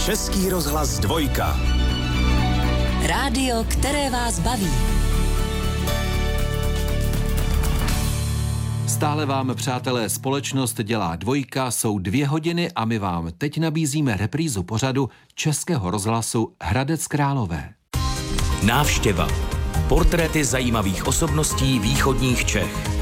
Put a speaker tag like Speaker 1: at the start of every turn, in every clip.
Speaker 1: Český rozhlas 2.
Speaker 2: Rádio, které vás baví.
Speaker 3: Stále vám, přátelé, společnost dělá 2, jsou 2 hodiny a my vám teď nabízíme reprízu pořadu Českého rozhlasu Hradec Králové.
Speaker 1: Návštěva. Portréty zajímavých osobností východních Čech.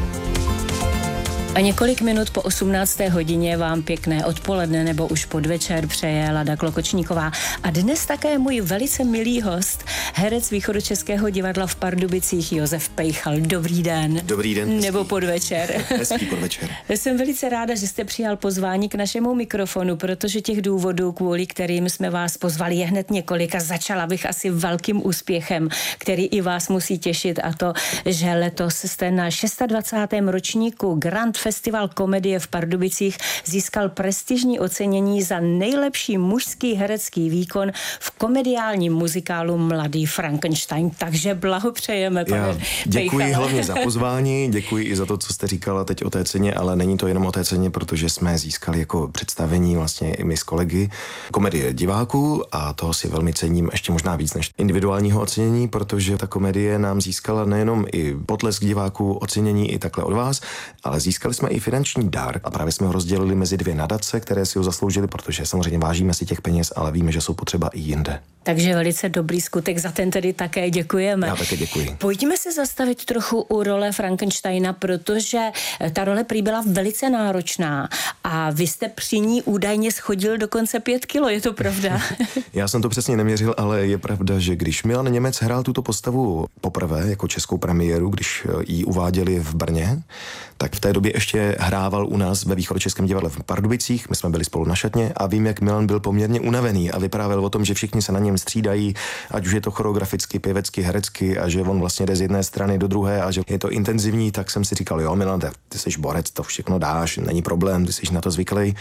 Speaker 4: A několik minut po 18. hodině vám pěkné odpoledne nebo už podvečer přeje Lada Klokočníková. A dnes také můj velice milý host, herec Východočeského divadla v Pardubicích Josef Pejchal. Dobrý den.
Speaker 5: Dobrý den.
Speaker 4: Nebo podvečer.
Speaker 5: Hezký podvečer.
Speaker 4: Jsem velice ráda, že jste přijal pozvání k našemu mikrofonu, protože těch důvodů, kvůli kterým jsme vás pozvali, je hned několik a začala bych asi velkým úspěchem, který i vás musí těšit, a to, že letos jste na 26. ročníku Grand Festival komedie v Pardubicích získal prestižní ocenění za nejlepší mužský herecký výkon v komediálním muzikálu Mladý Frankenstein. Takže blahopřejeme, pane
Speaker 5: Děkuji
Speaker 4: Pejchale.
Speaker 5: hlavně za pozvání, děkuji i za to, co jste říkala teď o té ceně, ale není to jenom o té ceně, protože jsme získali jako představení vlastně i my s kolegy komedie diváků a toho si velmi cením ještě možná víc než individuálního ocenění, protože ta komedie nám získala nejenom i potlesk diváků, ocenění i takhle od vás, ale získali jsme i finanční dar a právě jsme ho rozdělili mezi 2 nadace, které si ho zasloužili, protože samozřejmě vážíme si těch peněz, ale víme, že jsou potřeba i jinde.
Speaker 4: Takže velice dobrý skutek, za ten tedy také děkujeme.
Speaker 5: Já také děkuji.
Speaker 4: Pojďme se zastavit trochu u role Frankensteina, protože ta role prý byla velice náročná a vy jste při ní údajně schodil dokonce 5 kilo, je to pravda?
Speaker 5: Já jsem to přesně neměřil, ale je pravda, že když Milan Němec hrál tuto postavu poprvé jako českou premiéru, když ji uváděli v Brně, tak v té době ještě hrával u nás ve Východočeském divadle v Pardubicích, my jsme byli spolu na šatně a vím, jak Milan byl poměrně unavený a vyprávěl o tom, že všichni se na něm střídají, ať už je to choreograficky, pěvecky, herecky a že on vlastně jde z jedné strany do druhé a že je to intenzivní, tak jsem si říkal, jo Milan, ty jsi borec, to všechno dáš, není problém, ty jsi na to zvyklý.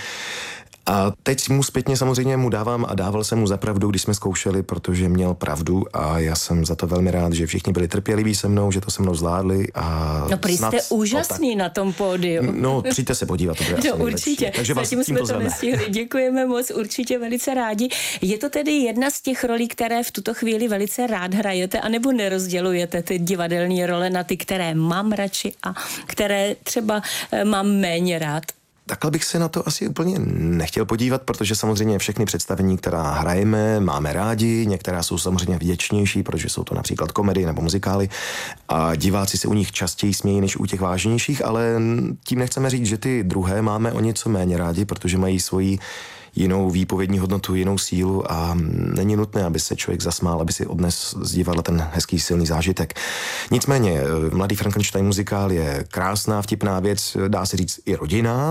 Speaker 5: A teď mu zpětně samozřejmě mu dávám a dával jsem mu za pravdu, když jsme zkoušeli, protože měl pravdu a já jsem za to velmi rád, že všichni byli trpěliví se mnou, že to se mnou zvládli a
Speaker 4: no prý jste úžasný na tom pódiu.
Speaker 5: No, přijďte se podívat, to bude asi
Speaker 4: určitě.
Speaker 5: Takže vás
Speaker 4: zatím jsme to
Speaker 5: zveme.
Speaker 4: nestihli. Děkujeme moc, určitě velice rádi. Je to tedy jedna z těch rolí, které v tuto chvíli velice rád hrajete, anebo nerozdělujete ty divadelní role na ty, které mám radši a které třeba mám méně rád?
Speaker 5: Takhle bych se na to asi úplně nechtěl podívat, protože samozřejmě všechny představení, která hrajeme, máme rádi, některá jsou samozřejmě vděčnější, protože jsou to například komedie nebo muzikály a diváci se u nich častěji smějí než u těch vážnějších, ale tím nechceme říct, že ty druhé máme o něco méně rádi, protože mají svoji jinou výpovědní hodnotu, jinou sílu a není nutné, aby se člověk zasmál, aby si odnes z divadla ten hezký silný zážitek. Nicméně, Mladý Frankenstein muzikál je krásná, vtipná věc, dá se říct i rodinná,